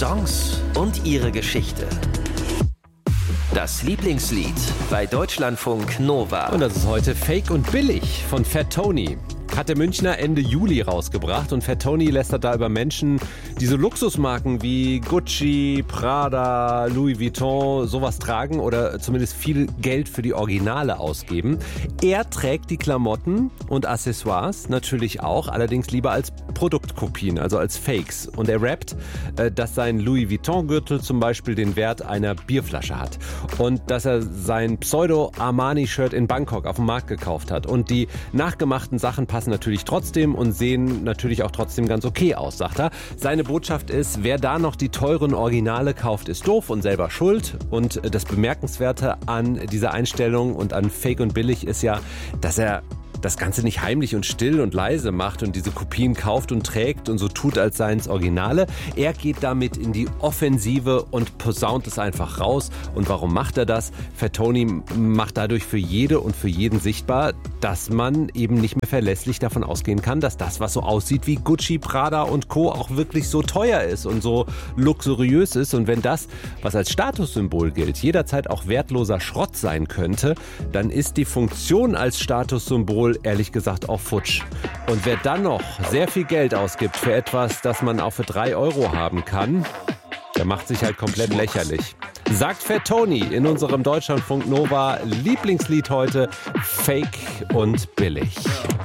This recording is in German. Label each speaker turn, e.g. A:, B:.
A: Songs und ihre Geschichte. Das Lieblingslied bei Deutschlandfunk Nova.
B: Und das ist heute Fake und Billig von Fat Tony. Hat der Münchner Ende Juli rausgebracht und Fat Tony lästert da über Menschen, die so Luxusmarken wie Gucci, Prada, Louis Vuitton sowas tragen oder zumindest viel Geld für die Originale ausgeben. Er trägt die Klamotten und Accessoires natürlich auch, allerdings lieber als Produktkopien, also als Fakes. Und er rappt, dass sein Louis Vuitton-Gürtel zum Beispiel den Wert einer Bierflasche hat und dass er sein Pseudo-Armani-Shirt in Bangkok auf dem Markt gekauft hat. Und die nachgemachten Sachen passen natürlich trotzdem und sehen natürlich auch trotzdem ganz okay aus, sagt er. Seine Botschaft ist, wer da noch die teuren Originale kauft, ist doof und selber schuld. Und das Bemerkenswerte an dieser Einstellung und an Fake und Billig ist ja, dass er das Ganze nicht heimlich und still und leise macht und diese Kopien kauft und trägt und so tut, als seien es Originale. Er geht damit in die Offensive und posaunt es einfach raus. Und warum macht er das? Fat Tony macht dadurch für jede und für jeden sichtbar, dass man eben nicht mehr verlässlich davon ausgehen kann, dass das, was so aussieht wie Gucci, Prada und Co. auch wirklich so teuer ist und so luxuriös ist. Und wenn das, was als Statussymbol gilt, jederzeit auch wertloser Schrott sein könnte, dann ist die Funktion als Statussymbol ehrlich gesagt auch futsch. Und wer dann noch sehr viel Geld ausgibt für etwas, das man auch für 3 Euro haben kann, der macht sich halt komplett lächerlich. Sagt Fat Tony in unserem Deutschlandfunk Nova Lieblingslied heute, Fake und Billig.